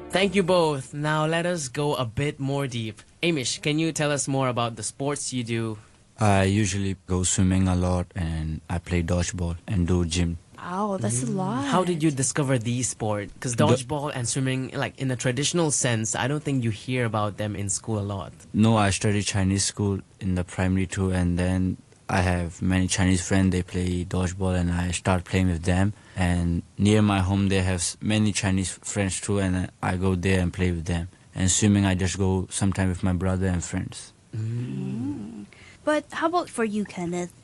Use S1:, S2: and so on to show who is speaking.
S1: Thank you both. Now let us go a bit more deep. Amish, can you tell us more about the sports you do?
S2: I usually go swimming a lot and I play dodgeball and do gym.
S3: Wow, that's a lot.
S1: How did you discover these sports? Because dodgeball and swimming, like in a traditional sense, I don't think you hear about them in school a lot.
S2: No, I studied Chinese school in the primary too, and then I have many Chinese friends. They play dodgeball and I start playing with them. And near my home, they have many Chinese friends too, and I go there and play with them. And swimming, I just go sometime with my brother and friends.
S3: But how about for you, Kenneth?